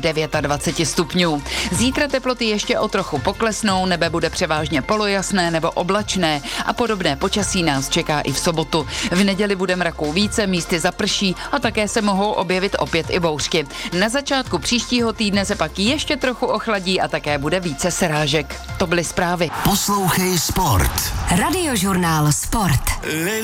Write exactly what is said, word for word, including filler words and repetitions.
dvacet devět stupňů. Zítra teploty ještě o trochu poklesnou, nebe bude převážně polojasné nebo oblačné a podobné počasí nás čeká i v sobotu. V neděli bude mraků více, místy zaprší a také se mohou objevit opět i bouřky. Na začátku příštího týdne se pak ještě trochu ochladí a také bude více srážek. To byly zprávy. Poslouchej Sport. Radiožurnál Sport.